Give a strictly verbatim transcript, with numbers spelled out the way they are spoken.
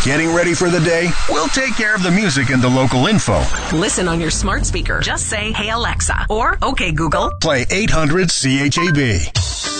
Getting ready for the day? We'll take care of the music and the local info. Listen on your smart speaker. Just say, "Hey Alexa," or "Okay Google." Play eight hundred C H A B.